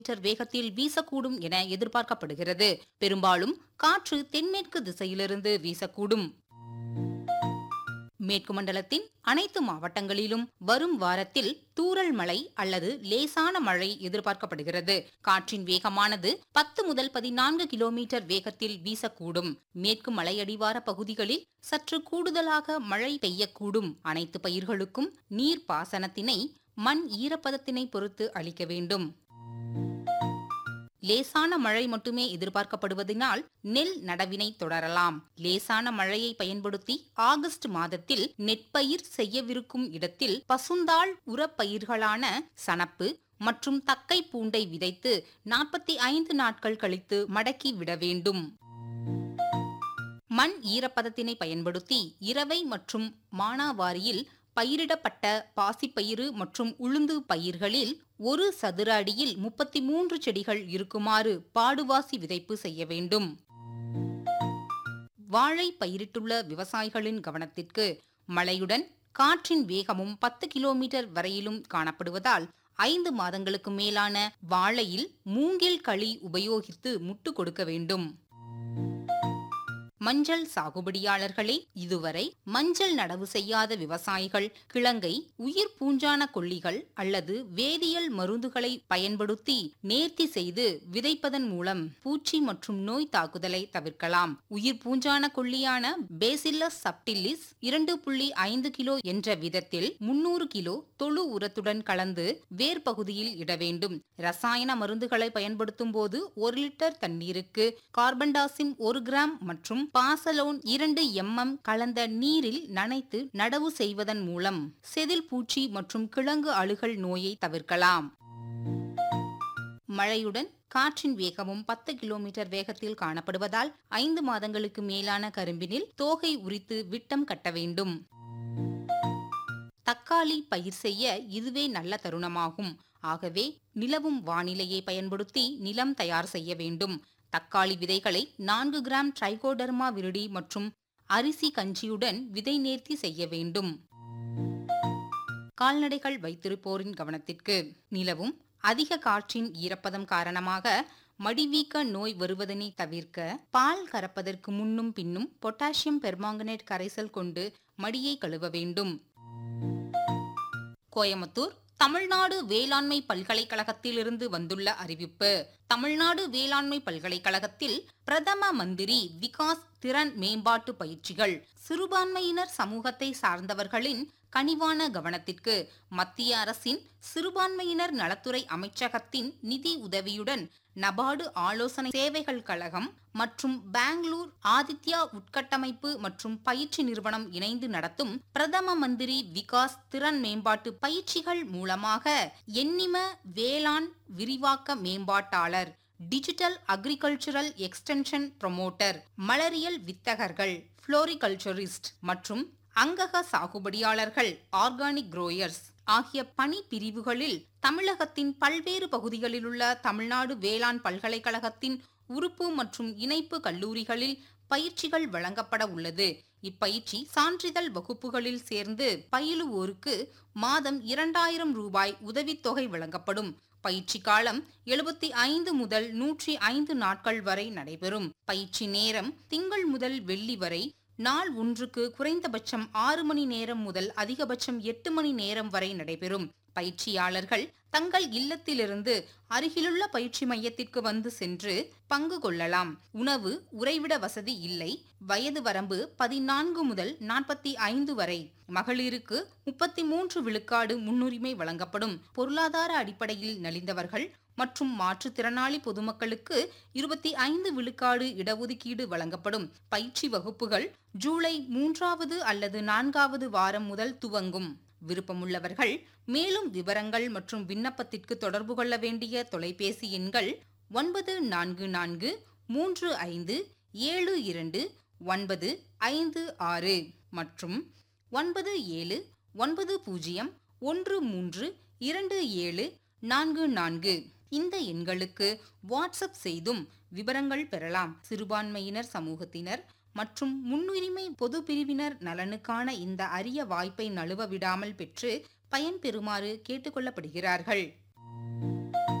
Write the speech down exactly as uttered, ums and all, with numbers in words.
Metre வேகத்தில் வீசக்கூடும் என எதிர்பார்க்கப்படுகிறது. பெரும்பாலும் காற்று தென்மேற்கு திசையிலிருந்து வீசக்கூடும். மேற்கு மண்டலத்தின் அனைத்து மாவட்டங்களிலும் வரும் வாரத்தில் தூறல் மழை அல்லது லேசான மழை எதிர்பார்க்கப்படுகிறது. காற்றின் வேகமானது பத்து முதல் பதினான்கு கிலோமீட்டர் வேகத்தில் வீசக்கூடும். மேற்கு மலையடிவார பகுதிகளில் சற்று கூடுதலாக மழை பெய்யக்கூடும். அனைத்து பயிர்களுக்கும் நீர் பாசனத்தினை மண் ஈரப்பதத்தினை பொறுத்து அளிக்க வேண்டும். லேசான மழை மட்டுமே எதிர்பார்க்கப்படுவதனால் நெல் நடவினை தொடரலாம். லேசான மழையை பயன்படுத்தி ஆகஸ்ட் மாதத்தில் நெற்பயிர் செய்யவிருக்கும் இடத்தில் பசுந்தாள் உரப்பயிர்களான சணப்பு மற்றும் தக்கை பூண்டை விதைத்து நாற்பத்தி ஐந்து நாட்கள் கழித்து மடக்கி விட வேண்டும். மண் ஈரப்பதத்தினை பயன்படுத்தி இரவை மற்றும் மானாவாரியில் பயிரிடப்பட்ட பாசிப்பயிறு மற்றும் உளுந்து பயிர்களில் ஒரு சதுர அடியில் முப்பத்தி மூன்று செடிகள் இருக்குமாறு பாடுவாசி விதைப்பு செய்ய வேண்டும். வாழை பயிரிட்டுள்ள விவசாயிகளின் கவனத்திற்கு, மழையுடன் காற்றின் வேகமும் பத்து கிலோமீட்டர் வரையிலும் காணப்படுவதால் ஐந்து மாதங்களுக்கு மேலான வாழையில் மூங்கில் களி உபயோகித்து முட்டு கொடுக்க வேண்டும். மஞ்சள் சாகுபடியாளர்களே, இதுவரை மஞ்சள் நடவு செய்யாத விவசாயிகள் கிழங்கை உயிர் பூஞ்சான கொல்லிகள் அல்லது வேதியியல் மருந்துகளை பயன்படுத்தி நேர்த்தி செய்து விதைப்பதன் மூலம் பூச்சி மற்றும் நோய் தாக்குதலை தவிர்க்கலாம். உயிர் பூஞ்சான கொல்லியான பேசில்லஸ் சப்டிலிஸ் இரண்டு புள்ளி ஐந்து கிலோ என்ற விதத்தில் முன்னூறு கிலோ தொழு உரத்துடன் கலந்து வேர் பகுதியில் இட வேண்டும். ரசாயன மருந்துகளை பயன்படுத்தும் போது ஒரு லிட்டர் தண்ணீருக்கு கார்பன்டாசிம் ஒரு கிராம் மற்றும் பாசலோன் இரண்டு எம்எம் கலந்த நீரில் நனைத்து நடவு செய்வதன் மூலம் செதில் பூச்சி மற்றும் கிழங்கு அழுகல் நோயை தவிர்க்கலாம். மழையுடன் காற்றின் வேகமும் பத்து கிலோமீட்டர் வேகத்தில் காணப்படுவதால் ஐந்து மாதங்களுக்கு மேலான கரும்பினில் தோகை உரித்து விட்டம் கட்ட வேண்டும். தக்காளி பயிர் செய்ய இதுவே நல்ல தருணமாகும். ஆகவே நிலவும் வானிலையை பயன்படுத்தி நிலம் தயார் செய்ய வேண்டும். தக்காளி விதைகளை நான்கு கிராம் ட்ரைகோடர்மா விரிடி மற்றும் அரிசி கஞ்சியுடன் விதை நேர்த்தி செய்ய வேண்டும். கால்நடைகள் வைத்திருப்போரின் கவனத்திற்கு, நிலவும் அதிக காற்றின் ஈரப்பதம் காரணமாக மடிவீக்க நோய் வருவதனை தவிர்க்க பால் கறப்பதற்கு முன்னும் பின்னும் பொட்டாசியம் பெர்மாங்கனேட் கரைசல் கொண்டு மடியை கழுவ வேண்டும். கோயமுத்தூர் தமிழ்நாடு வேளாண்மை பல்கலைக்கழகத்திலிருந்து வந்துள்ள அறிவிப்பு. தமிழ்நாடு வேளாண்மை பல்கலைக்கழகத்தில் பிரதம மந்திரி விகாஸ் திறன் மேம்பாட்டு பயிற்சிகள் சிறுபான்மையினர் சமூகத்தை சார்ந்தவர்களின் கனிவான கவனத்திற்கு, மத்திய அரசின் சிறுபான்மையினர் நலத்துறை அமைச்சகத்தின் நிதி உதவியுடன் நபார்டு ஆலோசனை சேவைகள் கழகம் மற்றும் பெங்களூர் ஆதித்யா உட்கட்டமைப்பு மற்றும் பயிற்சி நிறுவனம் இணைந்து நடத்தும் பிரதம மந்திரி விகாஸ் திறன் மேம்பாட்டு பயிற்சிகள் மூலமாக எண்ணிம வேளாண் விரிவாக்க மேம்பாட்டாளர், டிஜிட்டல் அக்ரிகல்ச்சரல் எக்ஸ்டென்ஷன் ப்ரமோட்டர், மலரியல் வித்தகர்கள், புளோரிகல்ச்சரிஸ்ட் மற்றும் அங்கக சாகுபடியாளர்கள், ஆர்கானிக் குரோயர்ஸ் ஆகிய பணி பிரிவுகளில் தமிழகத்தின் பல்வேறு பகுதிகளிலுள்ள தமிழ்நாடு வேளாண் பல்கலைக்கழகத்தின் உறுப்பு மற்றும் இணைப்பு கல்லூரிகளில் பயிற்சிகள் வழங்கப்பட உள்ளது. இப்பயிற்சி சான்றிதழ் வகுப்புகளில் சேர்ந்து பயிலுவோருக்கு மாதம் இரண்டாயிரம் ரூபாய் உதவித்தொகை வழங்கப்படும். பயிற்சி காலம் எழுபத்தி ஐந்து முதல் நூற்றி ஐந்து நாட்கள் வரை நடைபெறும். பயிற்சி நேரம் திங்கள் முதல் வெள்ளி வரை நாள் ஒன்றுக்கு குறைந்தபட்சம் ஆறு மணி நேரம் முதல் அதிகபட்சம் எட்டு மணி நேரம் வரை நடைபெறும். பயிற்சியாளர்கள் தங்கள் இல்லத்திலிருந்து அருகிலுள்ள பயிற்சி மையத்திற்கு வந்து சென்று பங்கு கொள்ளலாம். உணவு உறைவிட வசதி இல்லை. வயது வரம்பு பதினான்கு முதல் நாற்பத்தி ஐந்து வரை. மகளிருக்கு முப்பத்தி மூன்று விழுக்காடு முன்னுரிமை வழங்கப்படும். பொருளாதார அடிப்படையில் நலிந்தவர்கள் மற்றும் மாற்றுத்திறனாளி பொதுமக்களுக்கு இருபத்தி ஐந்து விழுக்காடு இடஒதுக்கீடு வழங்கப்படும். பயிற்சி வகுப்புகள் ஜூலை மூன்றாவது அல்லது நான்காவது வாரம் முதல் துவங்கும். விருப்பமுள்ளவர்கள் மேலும் விவரங்கள் மற்றும் விண்ணப்பத்திற்கு தொடர்பு கொள்ள வேண்டிய தொலைபேசி எண்கள் ஒன்பது நான்கு நான்கு மூன்று ஐந்து ஏழு இரண்டு ஒன்பது ஐந்து ஆறு மற்றும் ஒன்பது ஏழு ஒன்பது பூஜ்ஜியம் ஒன்று மூன்று இரண்டு ஏழு நான்கு நான்கு. இந்த எண்களுக்கு வாட்ஸ்அப் செய்தும் விவரங்கள் பெறலாம். சிறுபான்மையினர் சமூகத்தினர் மற்றும் முன்னுரிமை பொது பிரிவினர் நலனுக்கான இந்த அரிய வாய்ப்பை நழுவ விடாமல் பெற்று பயன்பெறுமாறு கேட்டுக்கொள்ளப்படுகிறார்கள்.